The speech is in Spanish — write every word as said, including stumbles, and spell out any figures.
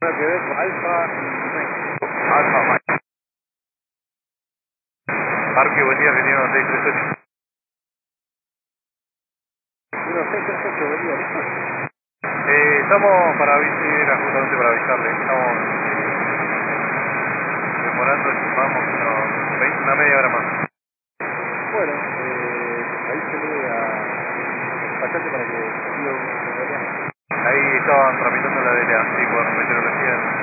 Nada que ver con Alfa y Alfa Mike. Parque, buen día, que tiene uno seis tres ocho. uno seis tres ocho, buen día, ¿listo? Eh, estamos para avisar, era justamente para avisarle, estamos demorando, vamos unos veinte, una media hora más. Bueno, eh, ahí se le a bastante para que siga una realidad. Ahí estaban tramitando la D L A, sí, por meteorología.